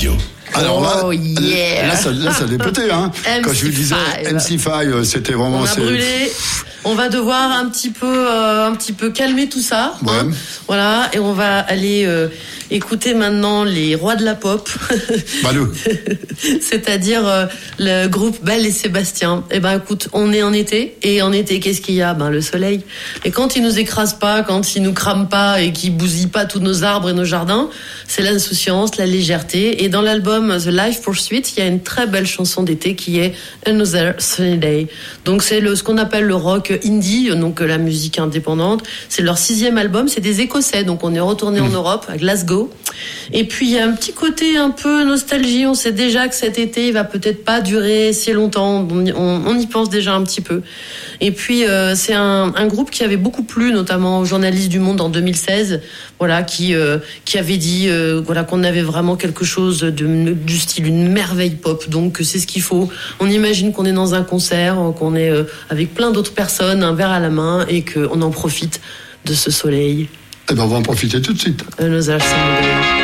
radio. Alors là, yeah. là, ça l'est pété, hein. Quand je lui disais MC5, c'était vraiment. On a brûlé. On va devoir un petit peu calmer tout ça. Ouais. Hein. Voilà, et on va aller écouter maintenant les rois de la pop. Balou. C'est-à-dire le groupe Belle et Sébastien. Eh ben écoute, on est en été, et en été, qu'est-ce qu'il y a ? Ben le soleil. Et quand il nous écrase pas, quand il nous crame pas et qu'il bousille pas tous nos arbres et nos jardins, c'est l'insouciance, la légèreté. Et dans l'album The Life Pursuit, il y a une très belle chanson d'été qui est Another Sunny Day. Donc c'est ce qu'on appelle le rock indie, donc la musique indépendante. C'est leur 6e album, c'est des Écossais, donc on est retourné en Europe, à Glasgow. Et puis il y a un petit côté un peu nostalgie, on sait déjà que cet été il va peut-être pas durer si longtemps, on y pense déjà un petit peu. Et puis c'est un groupe qui avait beaucoup plu, notamment aux journalistes du Monde en 2016, voilà, qui avait dit voilà, qu'on avait vraiment quelque chose du style une merveille pop. Donc c'est ce qu'il faut. On imagine qu'on est dans un concert, qu'on est avec plein d'autres personnes, un verre à la main, et qu'on en profite de ce soleil. Eh ben on va en profiter tout de suite. Another Sunny Day.